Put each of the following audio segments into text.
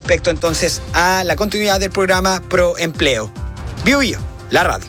respecto entonces a la continuidad del programa Pro Empleo. Bio Bio, la radio.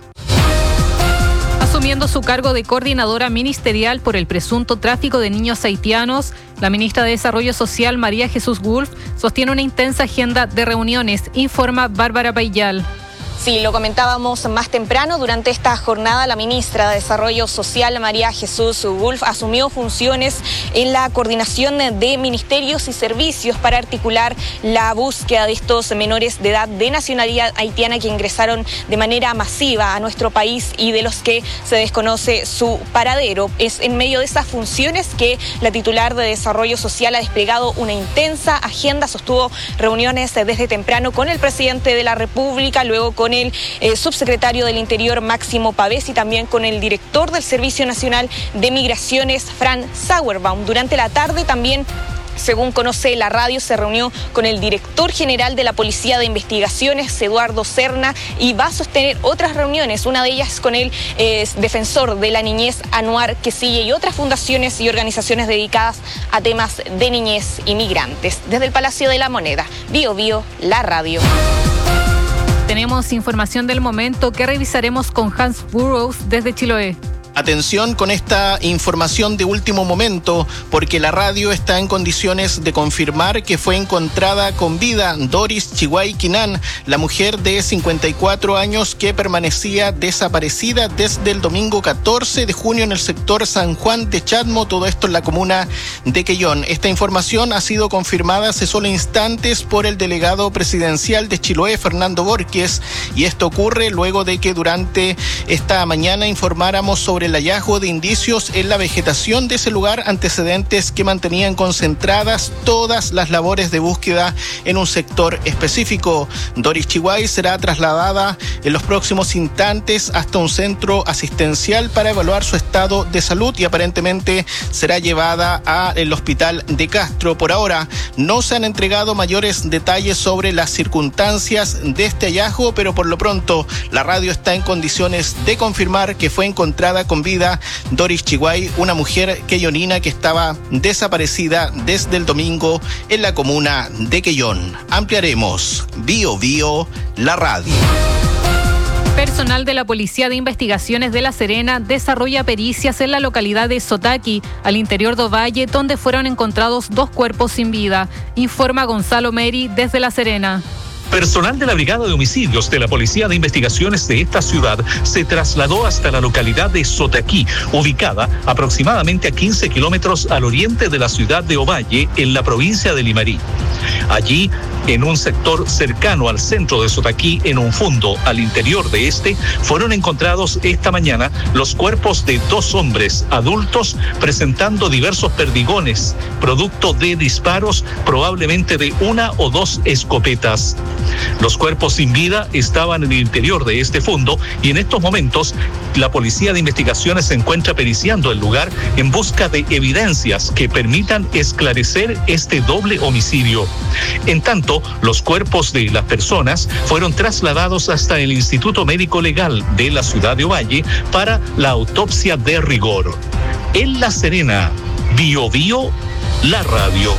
Asumiendo su cargo de coordinadora ministerial por el presunto tráfico de niños haitianos, la ministra de Desarrollo Social, María Jesús Wolf, sostiene una intensa agenda de reuniones, informa Bárbara Payal. Sí, lo comentábamos más temprano. Durante esta jornada, la ministra de Desarrollo Social, María Jesús Wolf, asumió funciones en la coordinación de ministerios y servicios para articular la búsqueda de estos menores de edad de nacionalidad haitiana que ingresaron de manera masiva a nuestro país y de los que se desconoce su paradero. Es en medio de esas funciones que la titular de Desarrollo Social ha desplegado una intensa agenda, sostuvo reuniones desde temprano con el presidente de la República, luego con el subsecretario del Interior, Máximo Pavés, y también con el director del Servicio Nacional de Migraciones, Fran Sauerbaum. Durante la tarde también, según conoce la radio, se reunió con el director general de la Policía de Investigaciones, Eduardo Serna, y va a sostener otras reuniones, una de ellas con el defensor de la niñez, Anuar Quesilla, y otras fundaciones y organizaciones dedicadas a temas de niñez y migrantes. Desde el Palacio de la Moneda, Bio Bio, la radio. Tenemos información del momento que revisaremos con Hans Burrows desde Chiloé. Atención con esta información de último momento, porque la radio está en condiciones de confirmar que fue encontrada con vida Doris Chihuay Quinan, la mujer de 54 años que permanecía desaparecida desde el domingo 14 de junio en el sector San Juan de Chadmo, todo esto en la comuna de Quellón. Esta información ha sido confirmada hace solo instantes por el delegado presidencial de Chiloé, Fernando Borges, y esto ocurre luego de que durante esta mañana informáramos sobre el hallazgo de indicios en la vegetación de ese lugar, antecedentes que mantenían concentradas todas las labores de búsqueda en un sector específico. Doris Chihuay será trasladada en los próximos instantes hasta un centro asistencial para evaluar su estado de salud y aparentemente será llevada al hospital de Castro. Por ahora no se han entregado mayores detalles sobre las circunstancias de este hallazgo, pero por lo pronto la radio está en condiciones de confirmar que fue encontrada con vida Doris Chihuay, una mujer quellonina que estaba desaparecida desde el domingo en la comuna de Quellón. Ampliaremos Bio Bio, la radio. Personal de la Policía de Investigaciones de La Serena desarrolla pericias en la localidad de Sotaqui, al interior de Ovalle, donde fueron encontrados 2 cuerpos sin vida, informa Gonzalo Meri desde La Serena. Personal de la Brigada de Homicidios de la Policía de Investigaciones de esta ciudad se trasladó hasta la localidad de Sotaqui, ubicada aproximadamente a 15 kilómetros al oriente de la ciudad de Ovalle, en la provincia de Limarí. Allí, en un sector cercano al centro de Sotaqui, en un fundo al interior de este, fueron encontrados esta mañana los cuerpos de 2 hombres adultos presentando diversos perdigones, producto de disparos probablemente de 1 o 2 escopetas. Los cuerpos sin vida estaban en el interior de este fondo y en estos momentos la Policía de Investigaciones se encuentra periciando el lugar en busca de evidencias que permitan esclarecer este doble homicidio. En tanto, los cuerpos de las personas fueron trasladados hasta el Instituto Médico Legal de la ciudad de Ovalle para la autopsia de rigor. En La Serena, Bio Bio, la radio.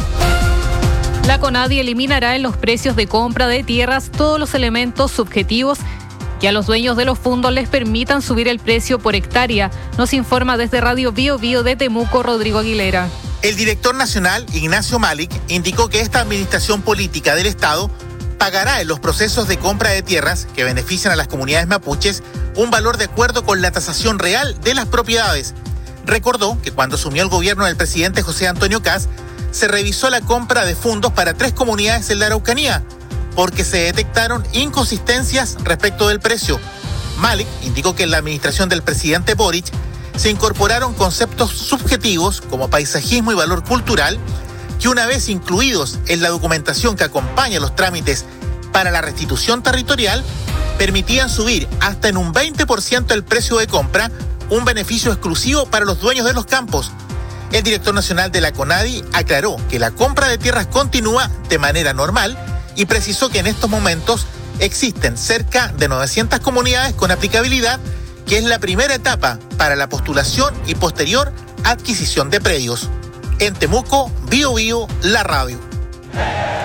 La CONADI eliminará en los precios de compra de tierras todos los elementos subjetivos que a los dueños de los fondos les permitan subir el precio por hectárea, nos informa desde Radio Bio Bio de Temuco, Rodrigo Aguilera. El director nacional, Ignacio Malik, indicó que esta administración política del Estado pagará en los procesos de compra de tierras que benefician a las comunidades mapuches un valor de acuerdo con la tasación real de las propiedades. Recordó que cuando asumió el gobierno del presidente José Antonio Kast, se revisó la compra de fondos para 3 comunidades en la Araucanía, porque se detectaron inconsistencias respecto del precio. Malik indicó que en la administración del presidente Boric se incorporaron conceptos subjetivos como paisajismo y valor cultural, que una vez incluidos en la documentación que acompaña los trámites para la restitución territorial, permitían subir hasta en un 20% el precio de compra, un beneficio exclusivo para los dueños de los campos. El director nacional de la CONADI aclaró que la compra de tierras continúa de manera normal y precisó que en estos momentos existen cerca de 900 comunidades con aplicabilidad, que es la primera etapa para la postulación y posterior adquisición de predios. En Temuco, Bio Bio, la radio.